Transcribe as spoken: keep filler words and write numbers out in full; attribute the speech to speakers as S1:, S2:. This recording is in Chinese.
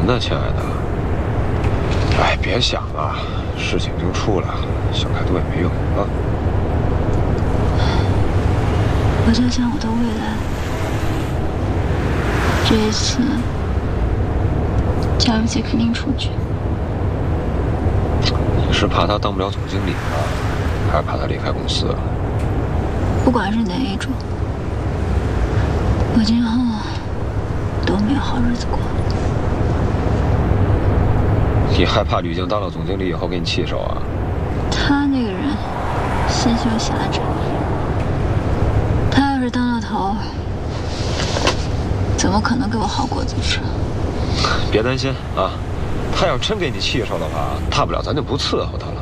S1: 呢，亲爱的？哎，别想了，事情已经出来了，想太多也没用啊。
S2: 我在想我的未来。这一次，贾雨洁肯定出局。
S1: 你是怕他当不了总经理啊，还是怕他离开公司啊？
S2: 不管是哪一种，我今后都没有好日子过。
S1: 你害怕吕静当了总经理以后给你气手啊？
S2: 他那个人心胸狭窄，他要是当了头，怎么可能给我好果子吃？
S1: 别担心啊，他要真给你气受的话，大不了咱就不伺候他了。